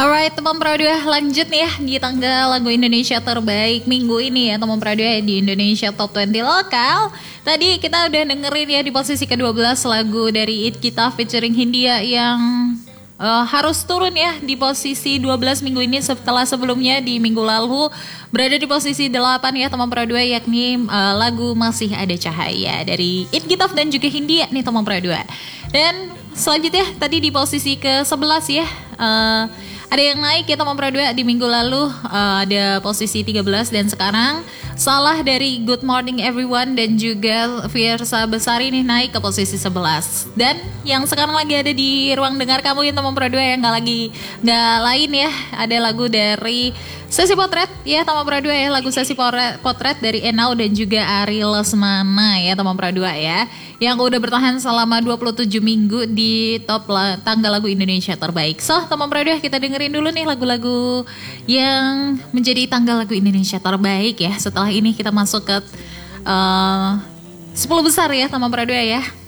Alright teman Pradua, lanjut nih ya di tangga lagu Indonesia terbaik minggu ini ya teman Pradua di Indonesia Top 20 Lokal. Tadi kita udah dengerin ya di posisi ke-12 lagu dari It Kita featuring Hindia yang harus turun ya di posisi 12 minggu ini setelah sebelumnya di minggu lalu berada di posisi 8 ya teman Pradua, yakni lagu Masih Ada Cahaya dari It Kita dan juga Hindia nih teman Pradua. Dan selanjutnya tadi di posisi ke-11 ya ada yang naik ya teman Pradua di minggu lalu, ada posisi 13 dan sekarang Salah dari Good Morning Everyone dan juga Fiersa Besari nih naik ke posisi 11. Dan yang sekarang lagi ada di ruang dengar kamu ya teman Pradua yang nggak lain ya, ada lagu dari Sesi Potret ya teman Pradua ya, lagu Sesi Potret dari Enau dan juga Ari Lesmana ya teman Pradua ya, yang udah bertahan selama 27 minggu di top tangga lagu Indonesia terbaik. So teman Pradua, kita dengerin dulu nih lagu-lagu yang menjadi tangga lagu Indonesia terbaik ya. Setelah ini kita masuk ke 10 besar ya teman Pradua ya.